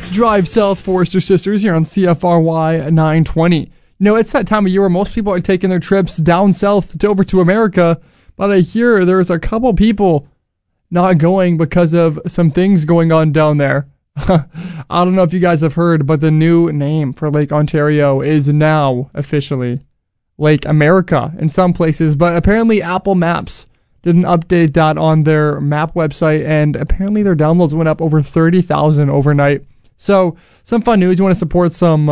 Drive South, Forester Sisters here on CFRY 920. You know, it's that time of year where most people are taking their trips down south over to America, but I hear there's a couple people not going because of some things going on down there. I don't know if you guys have heard, but the new name for Lake Ontario is now officially Lake America in some places, but apparently Apple Maps didn't update that on their map website, and apparently their downloads went up over 30,000 overnight. So, some fun news. You want to support some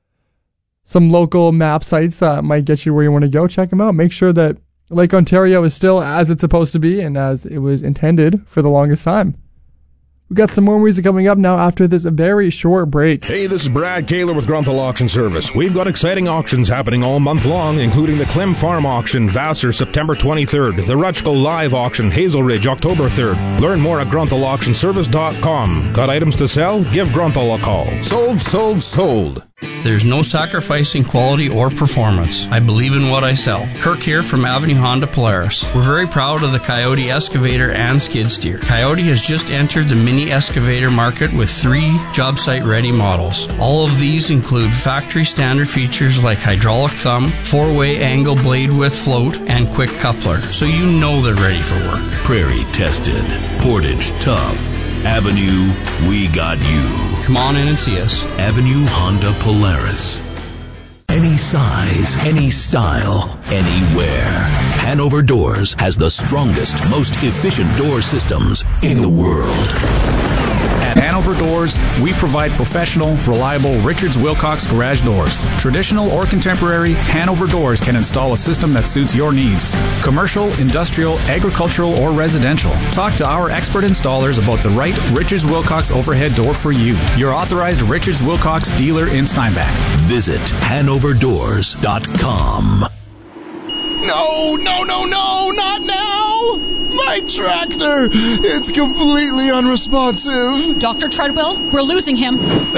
local map sites that might get you where you want to go? Check them out. Make sure that Lake Ontario is still as it's supposed to be and as it was intended for the longest time. We've got some more music coming up now after this very short break. Hey, this is Brad Kaler with Grunthal Auction Service. We've got exciting auctions happening all month long, including the Clem Farm Auction, Vassar, September 23rd, the Rutschko Live Auction, Hazel Ridge, October 3rd. Learn more at grunthauctionservice.com. Got items to sell? Give Grunthal a call. Sold, sold, sold. There's no sacrificing quality or performance. I believe in what I sell. Kirk here from Avenue Honda Polaris. We're very proud of the Coyote excavator and skid steer. Coyote has just entered the mini excavator market with 3 job site ready models. All of these include factory standard features like hydraulic thumb, 4-way angle blade width float, and quick coupler, so you know they're ready for work. Prairie tested, Portage tough. Avenue, we got you. Come on in and see us. Avenue Honda Polaris. Any size, any style, anywhere. Hanover Doors has the strongest, most efficient door systems in the world. At Hanover Doors, we provide professional, reliable Richards Wilcox garage doors. Traditional or contemporary, Hanover Doors can install a system that suits your needs. Commercial, industrial, agricultural, or residential. Talk to our expert installers about the right Richards Wilcox overhead door for you. Your authorized Richards Wilcox dealer in Steinbach. Visit HanoverDoors.com. No, not now! My tractor! It's completely unresponsive. Dr. Treadwell, we're losing him.